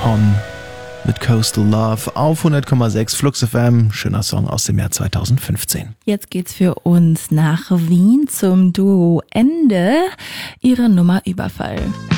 On mit Coastal Love auf 100,6 Flux FM. Schöner Song aus dem Jahr 2015. Jetzt geht's für uns nach Wien zum Duo Ende. Ihre Nummer Überfall.